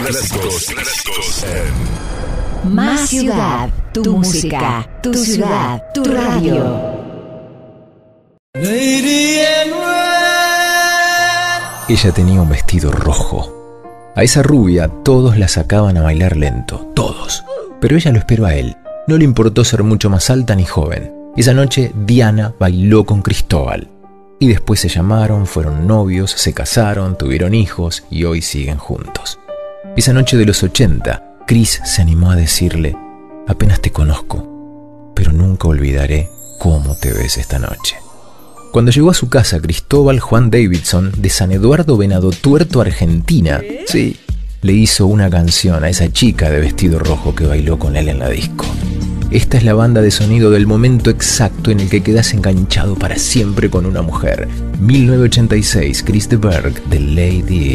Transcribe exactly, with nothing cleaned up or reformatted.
Clásicos, clásicos en Más Ciudad, tu música, tu ciudad, tu radio. Ella tenía un vestido rojo. A esa rubia todos la sacaban a bailar lento, todos. Pero ella lo esperó a él. No le importó ser mucho más alta ni joven. Esa noche Diana bailó con Cristóbal. Y después se llamaron, fueron novios, se casaron, tuvieron hijos y hoy siguen juntos. Esa noche de los ochenta, Chris se animó a decirle: apenas te conozco, pero nunca olvidaré cómo te ves esta noche. Cuando llegó a su casa Cristóbal Juan Davidson de San Eduardo Venado Tuerto, Argentina, sí, le hizo una canción a esa chica de vestido rojo que bailó con él en la disco. Esta es la banda de sonido del momento exacto en el que quedas enganchado para siempre con una mujer. mil novecientos ochenta y seis, Chris de Burgh, de Lady